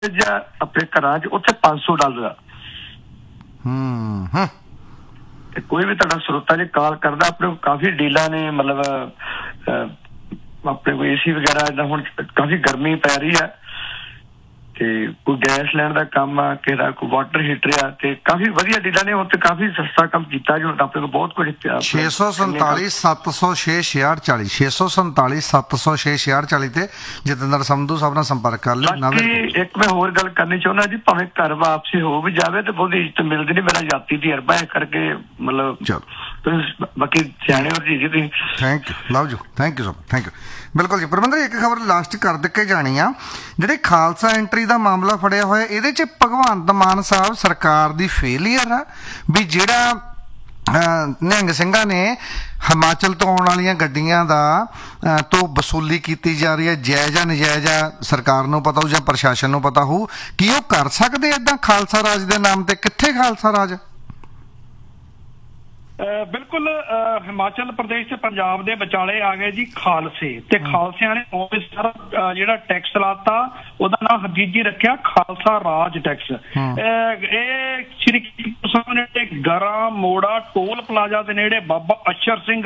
ਜਾਂ ਆਪਣੇ ਘਰਾਂ 'ਚ ਉੱਥੇ $500 ਆ। ਤੇ ਕੋਈ ਵੀ ਤੁਹਾਡਾ ਸਰੋਤਾ ਜੇ ਕਾਲ ਕਰਦਾ, ਆਪਣੇ ਕਾਫੀ ਡੀਲਾਂ ਨੇ, ਮਤਲਬ ਆਪਣੇ ਕੋਈ AC ਵਗੈਰਾ, ਜਿੱਦਾਂ ਹੁਣ ਕਾਫੀ ਗਰਮੀ ਪੈ ਰਹੀ ਆ ਤੇ ਕੋਈ ਗੈਸ ਲੈਣ ਦਾ ਕੰਮ ਆ, ਕਿਸੇ ਦਾ ਕੋਈ ਵਾਟਰ ਹੀਟਰ ਆ, ਤੇ ਕਾਫੀ ਵਧੀਆ ਡੀਲਾਂ ਨੇ ਹੁਣ, ਤੇ ਕਾਫੀ ਸਸਤਾ ਕੰਮ ਕੀਤਾ ਜੀ ਹੁਣ ਆਪਣੇ ਕੋਲ ਬਹੁਤ ਕੁਝ। 647 706 6640 647 706 6640 ਤੇ ਜਤਿੰਦਰ ਸੰਧੂ ਸਾਹਿਬ ਨਾਲ ਸੰਪਰਕ ਕਰ ਲਿਓ। ਇੱਕ ਮੈਂ ਹੋਰ ਗੱਲ ਕਰਨੀ ਚਾਹੁੰਦਾ ਜੀ, ਭਾਵੇਂ ਘਰ ਵਾਪਸੀ ਹੋ ਵੀ ਜਾਵੇ ਤੇ ਬਹੁਤੀ ਇੱਜ਼ਤ ਮਿਲਦੀ ਨਹੀਂ, ਮੇਰਾ ਜਾਤੀ ਤਜਰਬਾ ਹੈ ਕਰਕੇ, ਮਤਲਬ ਬਾਕੀ ਸਿਆਣੇ ਹੋ ਜੀ ਤੁਸੀਂ। Thank you, love you, thank you so much, thank you. ਬਿਲਕੁਲ ਜੀ ਪਰਮਿੰਦਰ, ਇੱਕ ਖਬਰ ਲਾਸਟ ਕਰ ਦੇ ਕੇ ਜਾਣੀ ਆ, ਜਿਹੜੇ ਖਾਲਸਾ ਐਂਟਰੀ ਦਾ ਮਾਮਲਾ ਫੜਿਆ ਹੋਇਆ, ਇਹਦੇ 'ਚ ਭਗਵੰਤ ਮਾਨ ਸਾਹਿਬ ਸਰਕਾਰ ਦੀ ਫੇਲੀਅਰ ਆ ਵੀ ਜਿਹੜਾ ਨਿਹੰਗ ਸਿੰਘਾਂ ਨੇ ਹਿਮਾਚਲ ਤੋਂ ਆਉਣ ਵਾਲੀਆਂ ਗੱਡੀਆਂ ਦਾ ਤੋਂ ਵਸੂਲੀ ਕੀਤੀ ਜਾ ਰਹੀ ਹੈ, ਜਾਇਜ਼ ਆ ਨਜਾਇਜ਼ ਆ, ਸਰਕਾਰ ਨੂੰ ਪਤਾ ਹੋਊ ਜਾਂ ਪ੍ਰਸ਼ਾਸਨ ਨੂੰ ਪਤਾ ਹੋਊ, ਕੀ ਉਹ ਕਰ ਸਕਦੇ ਇੱਦਾਂ ਖਾਲਸਾ ਰਾਜ ਦੇ ਨਾਮ ਤੇ? ਕਿੱਥੇ ਖਾਲਸਾ ਰਾਜ? ਬਿਲਕੁਲ, ਹਿਮਾਚਲ ਪ੍ਰਦੇਸ਼ ਤੇ ਪੰਜਾਬ ਦੇ ਵਿਚਾਲੇ ਆ ਗਏ ਜੀ ਖਾਲਸੇ, ਤੇ ਖਾਲਸਿਆਂ ਨੇ ਸਾਰਾ ਜਿਹੜਾ ਟੈਕਸ ਲਾਤਾ, ਉਹਦਾ ਨਾਮ ਹਕੀਕੀ ਰੱਖਿਆ ਖਾਲਸਾ ਰਾਜ ਟੈਕਸ। ਇਹ ਸ਼੍ਰੀ ਸਾਹਮਣੇ ਗਰਾ ਮੋੜਾ ਟੋਲ ਪਲਾਜ਼ਾ ਦੇ ਨੇੜੇ ਬਾਬਾ ਅਸ਼ਰ ਸਿੰਘ,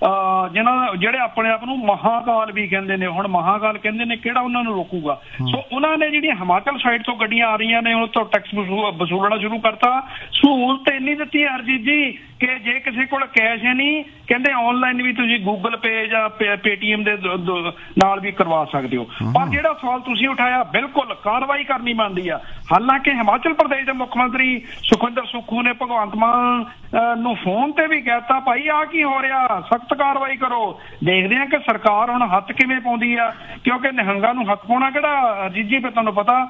ਜਿਹੜੇ ਆਪਣੇ ਆਪ ਨੂੰ ਮਹਾਕਾਲ ਵੀ ਕਹਿੰਦੇ ਨੇ, ਹੁਣ ਮਹਾਕਾਲ ਕਹਿੰਦੇ ਨੇ, ਕਿਹੜਾ ਉਹਨਾਂ ਨੂੰ ਰੋਕੂਗਾ? ਸੋ ਉਹਨਾਂ ਨੇ ਜਿਹੜੀਆਂ ਹਿਮਾਚਲ ਸਾਈਡ ਤੋਂ ਗੱਡੀਆਂ ਆ ਰਹੀਆਂ ਨੇ, ਉਹ ਤੋਂ ਟੈਕਸ ਵਸੂਲਣਾ ਸ਼ੁਰੂ ਕਰਤਾ। ਸਹੂਲਤ ਇੰਨੀ ਦਿੱਤੀ ਹਰਜੀਤ ਜੀ ਕਿ ਜੇ ਕਿਸੇ ਕੋਲ ਕੈਸ਼ ਹੈ ਨਹੀਂ, ਕਹਿੰਦੇ ਆਨਲਾਈਨ ਵੀ ਤੁਸੀਂ ਗੂਗਲ ਪੇ ਜਾਂ ਪੇਟੀਐਮ ਦੇ ਨਾਲ ਵੀ ਕਰਵਾ ਸਕਦੇ ਹੋ। ਪਰ ਜਿਹੜਾ ਸਵਾਲ ਤੁਸੀਂ ਉਠਾਇਆ, ਬਿਲਕੁਲ ਕਾਰਵਾਈ ਕਰਨੀ ਬਣਦੀ ਆ। ਹਾਲਾਂਕਿ ਹਿਮਾਚਲ ਪ੍ਰਦੇਸ਼ ਦੇ ਮੁੱਖ ਮੰਤਰੀ ਸੁਖਵਿੰਦਰ ਸੁੱਖੂ ਨੇ ਭਗਵੰਤ ਮਾਨ ਨੂੰ ਫੋਨ ਤੇ ਵੀ ਕਹਿਤਾ, ਭਾਈ ਆ ਕੀ ਹੋ ਰਿਹਾ, ਸਖਤ ਕਾਰਵਾਈ ਕਰੋ। ਦੇਖਦੇ ਆ ਕਿ ਸਰਕਾਰ ਹੁਣ ਹੱਥ ਕਿਵੇਂ ਪਾਉਂਦੀ ਆ, ਕਿਉਂਕਿ ਨਿਹੰਗਾਂ ਨੂੰ ਹੱਥ ਪਾਉਣਾ ਕਿਹੜਾ ਜੀ, ਤੁਹਾਨੂੰ ਪਤਾ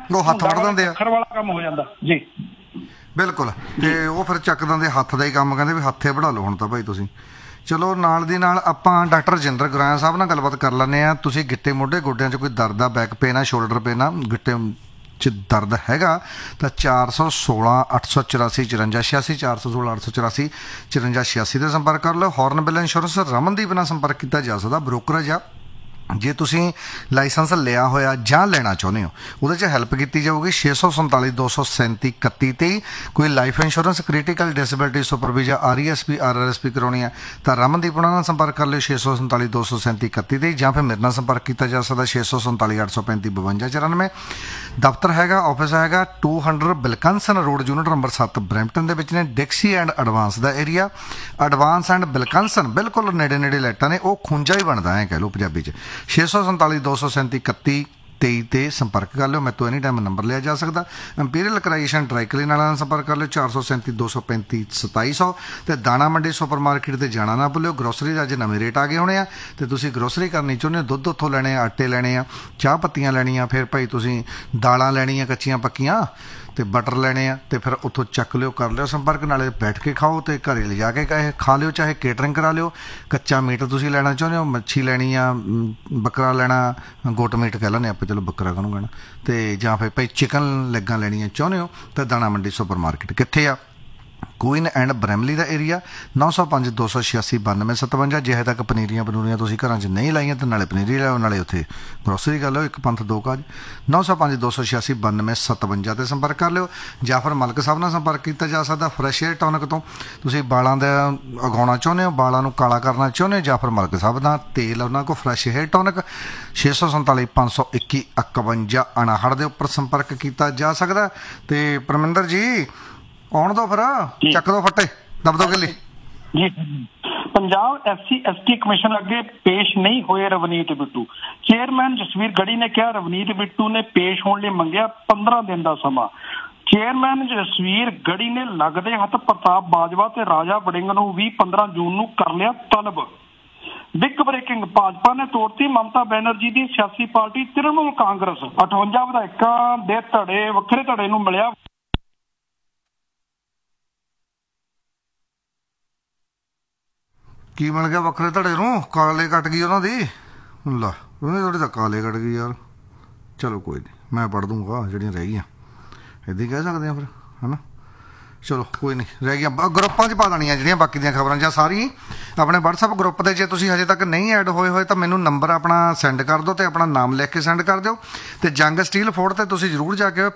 ਅੱਖਰ ਵਾਲਾ ਕੰਮ ਹੋ ਜਾਂਦਾ ਜੀ। ਬਿਲਕੁਲ, ਤੇ ਉਹ ਫਿਰ ਚੱਕ ਦਿੰਦੇ ਹੱਥ ਦਾ ਹੀ ਕੰਮ, ਕਹਿੰਦੇ ਵੀ ਹੱਥੇ ਵੜਾ ਲਓ ਹੁਣ ਤਾਂ ਭਾਈ ਤੁਸੀਂ। ਚਲੋ ਨਾਲ ਦੀ ਨਾਲ ਆਪਾਂ ਡਾਕਟਰ ਰਜਿੰਦਰ ਗੁਰਾਇਆ ਸਾਹਿਬ ਨਾਲ ਗੱਲਬਾਤ ਕਰ ਲੈਂਦੇ ਹਾਂ। ਤੁਸੀਂ ਗਿੱਟੇ ਮੋਢੇ ਗੋਡਿਆਂ 'ਚ ਕੋਈ ਦਰਦ ਆ, ਬੈਕ ਪੇਨ ਆ, ਸ਼ੋਲਡਰ ਪੇਨ ਆ, ਗਿੱਟੇ 'ਚ ਦਰਦ ਹੈਗਾ ਤਾਂ 416 884 54 86 416 884 54 86 'ਤੇ ਸੰਪਰਕ ਕਰ ਲਓ। ਹੌਰਨਬਿਲ ਇੰਸ਼ੋਰੈਂਸ ਰਮਨਦੀਪ ਨਾਲ ਸੰਪਰਕ ਕੀਤਾ ਜਾ ਸਕਦਾ, ਬ੍ਰੋਕਰੇਜ ਆ। ਜੇ ਤੁਸੀਂ ਲਾਇਸੈਂਸ ਲਿਆ ਹੋਇਆ ਜਾਂ ਲੈਣਾ ਚਾਹੁੰਦੇ ਹੋ, ਉਹਦੇ 'ਚ ਹੈਲਪ ਕੀਤੀ ਜਾਊਗੀ। 647 237 31 23। ਕੋਈ life insurance, critical disability, supervision, RESP RRSP ਕਰਾਉਣੀ ਹੈ ਤਾਂ ਰਮਨਦੀਪ ਉਹਨਾਂ ਨਾਲ ਸੰਪਰਕ ਕਰ ਲਿਓ 647 237 31 23, ਜਾਂ ਫਿਰ ਮੇਰੇ ਨਾਲ ਸੰਪਰਕ ਕੀਤਾ ਜਾ ਸਕਦਾ 647 835 52 94। ਦਫ਼ਤਰ ਹੈਗਾ, ਆਫਿਸ ਹੈਗਾ 200 ਬਿਲਕੰਸਨ ਰੋਡ, ਯੂਨਿਟ ਨੰਬਰ 7 ਬਰੈਂਪਟਨ ਦੇ ਵਿੱਚ ਨੇ। ਡਿਕਸੀ and advance the area, advance and ਬਿਲਕੰਸਨ ਬਿਲਕੁਲ ਨੇੜੇ ਨੇੜੇ ਲਾਈਟਾਂ ਨੇ, ਉਹ ਖੁੰਝਾ ਹੀ ਬਣਦਾ ਐ ਕਹਿ ਲਓ ਪੰਜਾਬੀ 'ਚ। 647 237 31 23 'ਤੇ ਸੰਪਰਕ ਕਰ ਲਿਓ। ਮੈਥੋਂ ਐਨੀ ਟਾਈਮ ਨੰਬਰ ਲਿਆ ਜਾ ਸਕਦਾ। ਇੰਪੀਰੀਅਲ ਕਰਾਈਸ਼ਨ ਡਰਾਈ ਕਲੀਨ ਵਾਲਿਆਂ ਨਾਲ ਸੰਪਰਕ ਕਰ ਲਿਓ 437 235 2700। ਅਤੇ ਦਾਣਾ ਮੰਡੀ ਸੁਪਰ ਮਾਰਕੀਟ 'ਤੇ ਜਾਣਾ ਨਾ ਭੁੱਲਿਓ। ਗਰੋਸਰੀ ਦੇ ਅੱਜ ਨਵੇਂ ਰੇਟ ਆ ਗਏ ਹੋਣੇ ਆ, ਅਤੇ ਤੁਸੀਂ ਗਰੋਸਰੀ ਕਰਨੀ ਚਾਹੁੰਦੇ ਹੋ, ਦੁੱਧ ਉੱਥੋਂ ਲੈਣੇ ਆ, ਆਟੇ ਲੈਣੇ ਆ, ਚਾਹ ਪੱਤੀਆਂ ਲੈਣੀਆਂ, ਫਿਰ ਭਾਈ ਤੁਸੀਂ ਦਾਲਾਂ ਲੈਣੀਆਂ ਕੱਚੀਆਂ ਪੱਕੀਆਂ, ਅਤੇ ਬਟਰ ਲੈਣੇ ਆ, ਅਤੇ ਫਿਰ ਉੱਥੋਂ ਚੱਕ ਲਿਓ, ਕਰ ਲਿਓ ਸੰਪਰਕ। ਨਾਲੇ ਬੈਠ ਕੇ ਖਾਓ ਅਤੇ ਘਰੇ ਲਿਜਾ ਕੇ ਖਾ ਲਿਓ, ਚਾਹੇ ਕੇਟਰਿੰਗ ਕਰਾ ਲਿਓ। ਕੱਚਾ ਮੀਟ ਤੁਸੀਂ ਲੈਣਾ ਚਾਹੁੰਦੇ ਹੋ, ਮੱਛੀ ਲੈਣੀ ਆ, ਬੱਕਰਾ ਲੈਣਾ, ਗੋਟ ਮੀਟ ਕਹਿ ਲੈਂਦੇ ਆਪਾਂ, ਚਲੋ ਬੱਕਰਾ ਕਾਹਨੂੰ ਕਹਿਣਾ, ਅਤੇ ਜਾਂ ਫਿਰ ਭਾਈ ਚਿਕਨ ਲੈਗਾਂ ਲੈਣੀਆਂ ਚਾਹੁੰਦੇ ਹੋ ਤਾਂ ਦਾਣਾ ਮੰਡੀ ਸੁਪਰ ਮਾਰਕੀਟ ਕਿੱਥੇ ਆ? Queen and ਬਰੈਮਲੀ the area 905 286 92 57। ਜਿਹੇ ਤੱਕ ਪਨੀਰੀਆਂ ਤੁਸੀਂ ਘਰਾਂ 'ਚ ਨਹੀਂ ਲਾਈਆਂ ਤਾਂ ਨਾਲੇ ਪਨੀਰੀ ਲਿਆਓ, ਨਾਲੇ ਉੱਥੇ ਗਰੋਸਰੀ ਕਰ ਲਿਓ। ਇੱਕ ਪੰਥ ਦੋ ਕਾਜ। 905 286 92 57 'ਤੇ ਸੰਪਰਕ ਕਰ ਲਿਓ। ਜਾਂ ਫਿਰ ਮਲਕ ਸਾਹਿਬ ਨਾਲ ਸੰਪਰਕ ਕੀਤਾ ਜਾ ਸਕਦਾ ਫਰੈਸ਼ ਏਅਰ ਟੌਨਿਕ ਤੋਂ। ਤੁਸੀਂ ਵਾਲਾਂ ਦਾ ਉਗਾਉਣਾ ਚਾਹੁੰਦੇ ਹੋ, ਵਾਲਾਂ ਨੂੰ ਕਾਲਾ ਕਰਨਾ ਚਾਹੁੰਦੇ ਹੋ, ਜਾਂ ਫਿਰ ਮਲਕ ਸਾਹਿਬ ਦਾ ਤੇਲ ਉਹਨਾਂ ਕੋਲ ਫਰੈਸ਼ ਏਅਰ ਟੌਨਿਕ 647 521 51 59 ਦੇ ਉੱਪਰ ਸੰਪਰਕ ਕੀਤਾ ਜਾ ਸਕਦਾ। ਅਤੇ ਪਰਮਿੰਦਰ ਜੀ ਆਉਣ ਦੋ, ਫਿਰ ਚੱਕ ਦੋ ਫੱਟੇ, ਦਬ ਦੋ ਗਿੱਲੀ ਜੀ। ਪੰਜਾਬ SC/ST ਕਮਿਸ਼ਨ ਅੱਗੇ ਪੇਸ਼ ਨਹੀਂ ਹੋਏ ਰਵਨੀਤ ਬਿੱਟੂ। ਚੇਅਰਮੈਨ ਜਸਵੀਰ ਗੜੀ ਨੇ ਕਿਹਾ ਰਵਨੀਤ ਬਿੱਟੂ ਨੇ ਪੇਸ਼ ਹੋਣ ਲਈ ਮੰਗਿਆ 15 ਦਿਨ ਦਾ ਸਮਾਂ। ਚੇਅਰਮੈਨ ਜਸਵੀਰ ਗੜੀ ਨੇ ਲੱਗਦੇ ਹੱਥ ਪ੍ਰਤਾਪ ਬਾਜਵਾ ਤੇ ਰਾਜਾ ਵੜਿੰਗ ਨੂੰ ਵੀ 15 ਜੂਨ ਨੂੰ ਕਰ ਲਿਆ ਤਲਬ। ਬਿਗ ਬ੍ਰੇਕਿੰਗ, ਭਾਜਪਾ ਨੇ ਤੋੜਤੀ ਮਮਤਾ ਬੈਨਰਜੀ ਦੀ ਸਿਆਸੀ ਪਾਰਟੀ ਤ੍ਰਿਣਮੂਲ ਕਾਂਗਰਸ। 58 ਵਿਧਾਇਕਾਂ ਦੇ ਧੜੇ ਵੱਖਰੇ ਧੜੇ ਨੂੰ ਮਿਲਿਆ ਕੀ ਮਿਲ ਗਿਆ ਵੱਖਰੇ ਧੜੇ ਨੂੰ? ਕਾਲੇ ਕੱਟ ਗਈ ਉਹਨਾਂ ਦੀ, ਲਾ ਉਹਨੇ ਥੋੜੀ ਤਾਂ ਕਾਲੇ ਕੱਟ ਗਈ ਯਾਰ। ਚਲੋ ਕੋਈ ਨਹੀਂ, ਮੈਂ ਪੜ੍ਹ ਦੂੰਗਾ ਜਿਹੜੀਆਂ ਰਹਿ ਗਈਆਂ, ਇੱਦਾਂ ਹੀ ਕਹਿ ਸਕਦੇ ਹਾਂ ਫਿਰ, ਹੈ ਨਾ। ਚਲੋ ਕੋਈ ਨਹੀਂ, ਰਹਿ ਗਈਆਂ ਗਰੁੱਪਾਂ 'ਚ ਪਾ ਦੇਣੀਆਂ ਜਿਹੜੀਆਂ ਬਾਕੀ ਦੀਆਂ ਖਬਰਾਂ, ਜਾਂ ਸਾਰੀ ਆਪਣੇ WhatsApp ਗਰੁੱਪ ਦੇ ਜੇ ਤੁਸੀਂ ਹਜੇ ਤੱਕ ਨਹੀਂ ਐਡ ਹੋਏ ਤਾਂ ਮੈਨੂੰ ਨੰਬਰ ਆਪਣਾ ਸੈਂਡ ਕਰ ਦਿਓ ਅਤੇ ਆਪਣਾ ਨਾਮ ਲਿਖ ਕੇ ਸੈਂਡ ਕਰ ਦਿਓ। ਅਤੇ ਜੰਗ ਸਟੀਲ ਫੋਰਟ 'ਤੇ ਤੁਸੀਂ ਜ਼ਰੂਰ ਜਾ ਕੇ